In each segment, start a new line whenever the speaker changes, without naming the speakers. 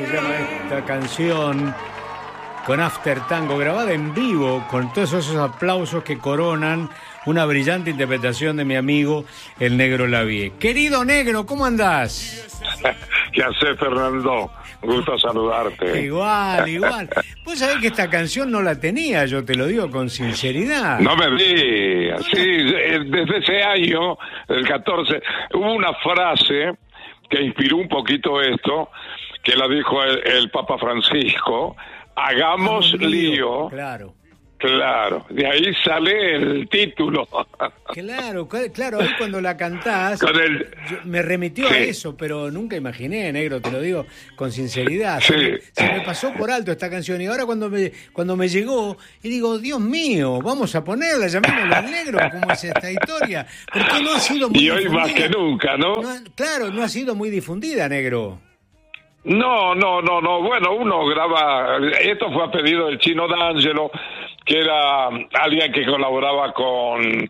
se llama esta canción, con After Tango, grabada en vivo, con todos esos aplausos que coronan una brillante interpretación de mi amigo el Negro Lavie. Querido Negro, ¿cómo andás?
¿Qué haces, Fernando? Gusto saludarte.
Igual. Vos sabés que esta canción no la tenía, yo te lo digo con sinceridad.
No me digas. Sí, desde ese año, el 14, hubo una frase que inspiró un poquito esto, que la dijo el Papa Francisco: hagamos lío. Claro, de ahí sale el título.
Claro, ahí cuando la cantás, me remitió a eso, pero nunca imaginé, Negro, te lo digo con sinceridad. Se me pasó por alto esta canción, y ahora cuando me llegó, y digo, Dios mío, vamos a ponerla, llamémosla al Negro, ¿cómo es esta historia? Porque no ha sido muy difundida.
Y hoy más que nunca, ¿no?
Claro, no ha sido muy difundida, Negro.
No, bueno, uno graba, esto fue a pedido del Chino D'Angelo, que era alguien que colaboraba con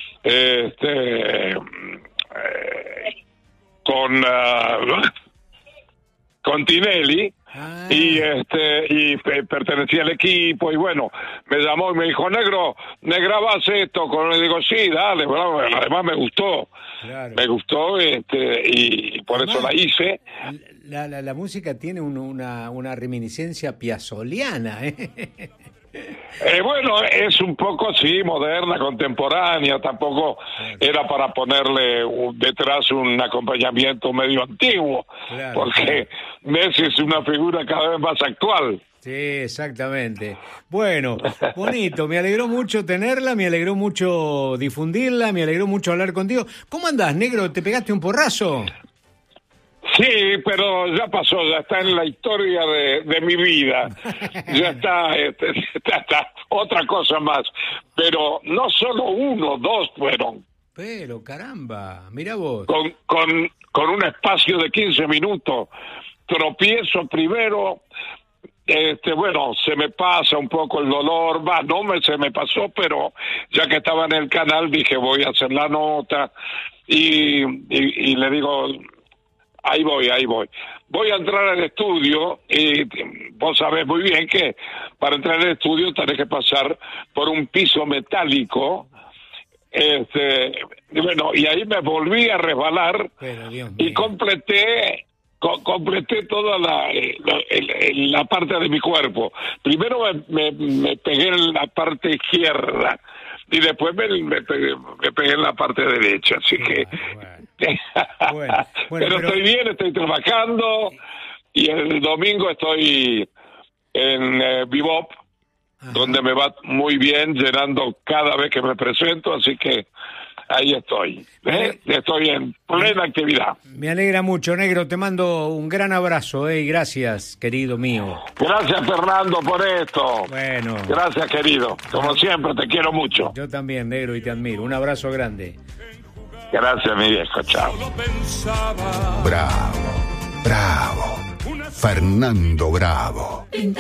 con Tinelli, y pertenecía al equipo, y bueno, me llamó y me dijo, Negro, ¿me grabas esto? Le digo, sí, dale, bueno, además me gustó. Claro. Me gustó, y por además, eso la hice.
La música tiene una reminiscencia piazzoliana,
Bueno, es un poco, sí, moderna, contemporánea, tampoco era para ponerle detrás un acompañamiento medio antiguo, porque Messi es una figura cada vez más actual.
Sí, exactamente. Bueno, bonito, me alegró mucho tenerla, me alegró mucho difundirla, me alegró mucho hablar contigo. ¿Cómo andás, Negro? ¿Te pegaste un porrazo?
Sí, pero ya pasó, ya está en la historia de mi vida. Ya está otra cosa más. Pero no solo uno, dos fueron.
Pero, caramba, mira vos.
Con un espacio de 15 minutos. Tropiezo primero. Bueno, se me pasa un poco el dolor. Se me pasó, pero ya que estaba en el canal dije, voy a hacer la nota. Y le digo... Ahí voy. Voy a entrar al estudio, y vos sabés muy bien que para entrar al estudio tenés que pasar por un piso metálico. Bueno, y ahí me volví a resbalar y completé toda la parte de mi cuerpo. Primero me pegué en la parte izquierda y después me pegué en la parte derecha, así que...
Bueno,
pero estoy bien, estoy trabajando, y el domingo estoy en Bebop, donde me va muy bien, llenando cada vez que me presento, así que ahí estoy. Estoy en plena actividad.
Me alegra mucho, Negro, te mando un gran abrazo, y gracias, querido mío.
Gracias, Fernando, por esto.
Bueno.
Gracias, querido. Como siempre, te quiero mucho.
Yo también, Negro, y te admiro. Un abrazo grande.
Gracias, mi viejo. Chao.
Bravo. Fernando Bravo.